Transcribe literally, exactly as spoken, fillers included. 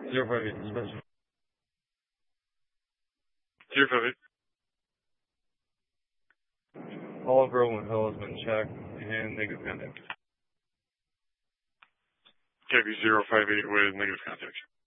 zero five eight, dispatch. zero five eight. All of Rowan Hill has been checked and negative contact. K B zero five eight with negative contact.